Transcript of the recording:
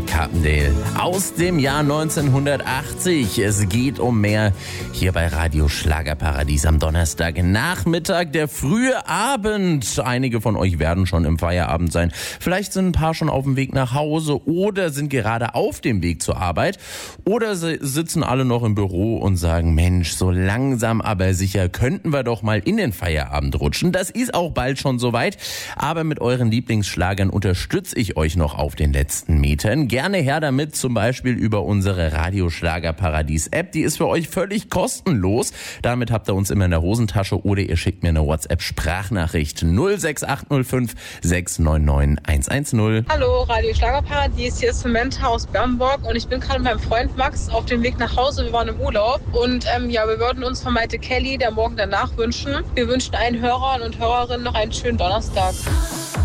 Scott Carpendale aus dem Jahr 1980. Es geht um mehr hier bei Radio Schlagerparadies am Donnerstagnachmittag, der frühe Abend. Einige von euch werden schon im Feierabend sein. Vielleicht sind ein paar schon auf dem Weg nach Hause oder sind gerade auf dem Weg zur Arbeit oder sitzen alle noch im Büro und sagen, Mensch, so langsam aber sicher könnten wir doch mal in den Feierabend rutschen. Das ist auch bald schon soweit, aber mit euren Lieblingsschlagern unterstütze ich euch noch auf den letzten Metern. Gerne her damit, zum Beispiel über unsere Radio Schlagerparadies App. Die ist für euch völlig kostenlos. Damit habt ihr uns immer in der Hosentasche oder ihr schickt mir eine WhatsApp-Sprachnachricht 06805 699 110. Hallo, Radio Schlagerparadies, hier ist Samantha aus Bernburg und ich bin gerade mit meinem Freund Max auf dem Weg nach Hause. Wir waren im Urlaub und wir würden uns von Maite Kelly, der Morgen danach, wünschen. Wir wünschen allen Hörern und Hörerinnen noch einen schönen Donnerstag.